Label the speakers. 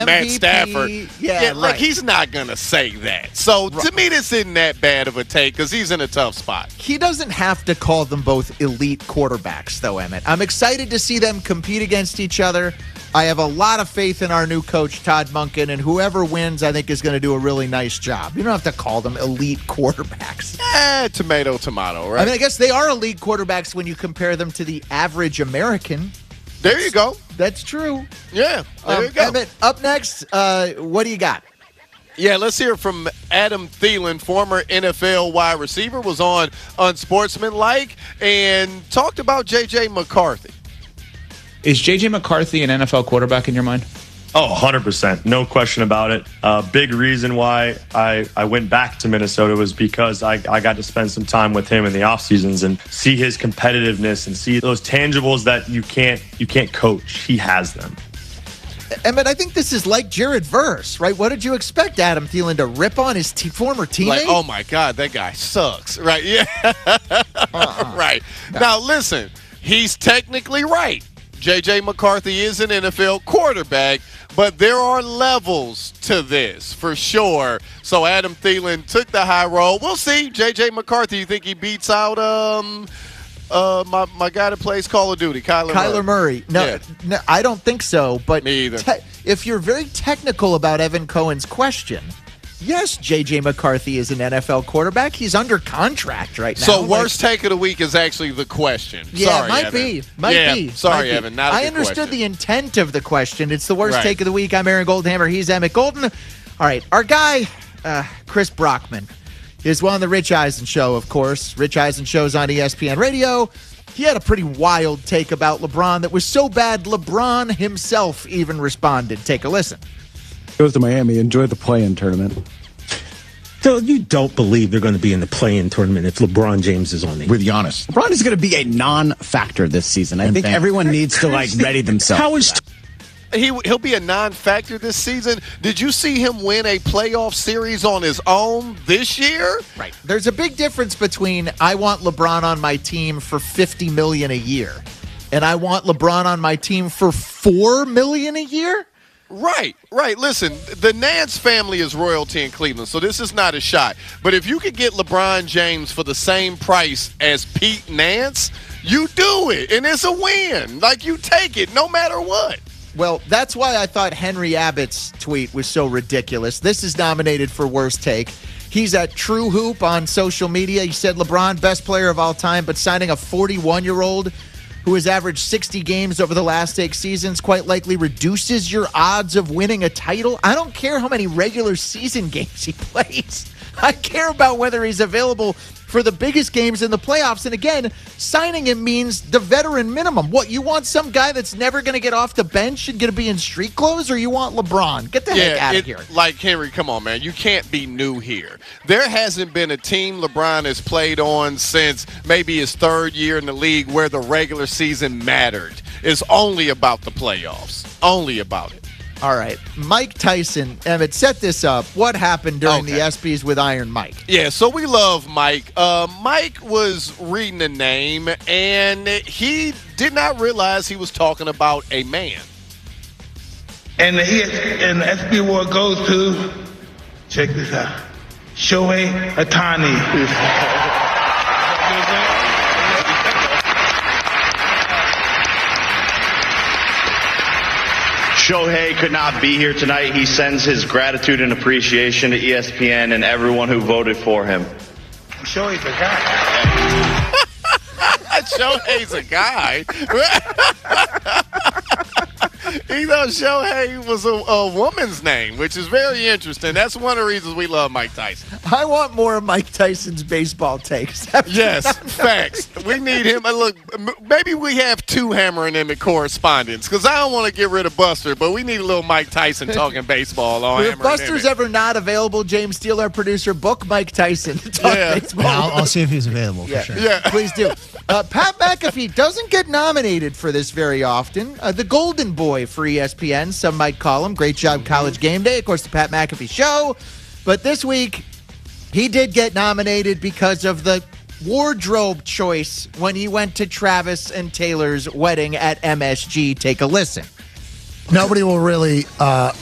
Speaker 1: Matt
Speaker 2: MVP,
Speaker 1: Stafford.
Speaker 2: Yeah,
Speaker 1: like
Speaker 2: right.
Speaker 1: he's not going to say that. So to me, this isn't that bad of a take because he's in a tough spot.
Speaker 2: He doesn't have to call them both elite quarterbacks, though, Emmett. I'm excited to see them compete against each other. I have a lot of faith in our new coach, Todd Monken, and whoever wins, I think, is going to do a really nice job. You don't have to call them elite quarterbacks.
Speaker 1: Tomato, right?
Speaker 2: I mean, I guess they are elite quarterbacks when you compare them to the average American.
Speaker 1: There you go.
Speaker 2: That's true.
Speaker 1: Yeah, there you go.
Speaker 2: Emmett, up next, what do you got?
Speaker 1: Yeah, let's hear from Adam Thielen, former NFL wide receiver, was on Unsportsmanlike and talked about J.J. McCarthy.
Speaker 3: Is J.J. McCarthy an NFL quarterback in your mind?
Speaker 4: Oh, 100%. No question about it. Big reason why I went back to Minnesota was because I got to spend some time with him in the off seasons and see his competitiveness and see those tangibles that you can't coach. He has them.
Speaker 2: Emmett, I think this is like Jared Verse, right? What did you expect Adam Thielen to rip on his former teammate?
Speaker 1: Like, oh my God, that guy sucks. Right, yeah. Right. No. Now, listen, he's technically right. J.J. McCarthy is an NFL quarterback, but there are levels to this, for sure. So Adam Thielen took the high road. We'll see. J.J. McCarthy, you think he beats out my guy that plays Call of Duty, Kyler Murray?
Speaker 2: No, I don't think so. But
Speaker 1: me either.
Speaker 2: If you're very technical about Evan Cohen's question, yes, J.J. McCarthy is an NFL quarterback. He's under contract right now.
Speaker 1: So worst take of the week is actually the question.
Speaker 2: Yeah,
Speaker 1: sorry,
Speaker 2: might
Speaker 1: Evan.
Speaker 2: be. Might be.
Speaker 1: Evan. Not a
Speaker 2: I
Speaker 1: good
Speaker 2: understood
Speaker 1: question.
Speaker 2: the intent of the question. It's the worst take of the week. I'm Aaron Goldhammer. He's Emmett Golden. All right, our guy, Chris Brockman, is on the Rich Eisen Show, of course. Rich Eisen Show's on ESPN Radio. He had a pretty wild take about LeBron that was so bad LeBron himself even responded. Take a listen.
Speaker 5: Goes to Miami. Enjoy the play-in tournament.
Speaker 6: So you don't believe they're going to be in the play-in tournament if LeBron James is on there?
Speaker 7: With Giannis.
Speaker 5: LeBron is going to be a non-factor this season. I think everyone needs to ready themselves.
Speaker 6: How is
Speaker 1: He'll be a non-factor this season. Did you see him win a playoff series on his own this year?
Speaker 2: Right. There's a big difference between I want LeBron on my team for $50 million a year and I want LeBron on my team for $4 million a year.
Speaker 1: Right. Listen, the Nance family is royalty in Cleveland, so this is not a shot. But if you could get LeBron James for the same price as Pete Nance, you do it, and it's a win. Like, you take it no matter what.
Speaker 2: Well, that's why I thought Henry Abbott's tweet was so ridiculous. This is nominated for worst take. He's at True Hoop on social media. He said LeBron, best player of all time, but signing a 41-year-old who has averaged 60 games over the last 6 seasons quite likely reduces your odds of winning a title. I don't care how many regular season games he plays. I care about whether he's available for the biggest games in the playoffs. And again, signing him means the veteran minimum. What, you want some guy that's never going to get off the bench and going to be in street clothes, or you want LeBron? Get the heck out of here.
Speaker 1: Like, Henry, come on, man. You can't be new here. There hasn't been a team LeBron has played on since maybe his third year in the league where the regular season mattered. It's only about the playoffs. Only about it.
Speaker 2: All right. Mike Tyson, Emmett, set this up. What happened during the ESPYs with Iron Mike?
Speaker 1: Yeah, so we love Mike. Mike was reading a name, and he did not realize he was talking about a man.
Speaker 8: And the ESPY award goes to, check this out, Shohei Ohtani.
Speaker 9: Shohei could not be here tonight. He sends his gratitude and appreciation to ESPN and everyone who voted for him.
Speaker 8: Shohei's a guy.
Speaker 1: Shohei's a guy. You know, Shohei was a woman's name, which is very interesting. That's one of the reasons we love Mike Tyson.
Speaker 2: I want more of Mike Tyson's baseball takes.
Speaker 1: Yes, facts. We need him. Look, maybe we have two Hammer and Emmett correspondents, because I don't want to get rid of Buster, but we need a little Mike Tyson talking baseball on
Speaker 2: If
Speaker 1: Hammer
Speaker 2: Buster's ever not available, James Steele, our producer, book Mike Tyson to talk baseball.
Speaker 10: I'll see if he's available for sure.
Speaker 1: Yeah.
Speaker 2: Please do. Pat McAfee doesn't get nominated for this very often. The golden boy for ESPN, some might call him. Great job, College Game Day. Of course, the Pat McAfee Show. But this week, he did get nominated because of the wardrobe choice when he went to Travis and Taylor's wedding at MSG. Take a listen.
Speaker 10: Nobody will really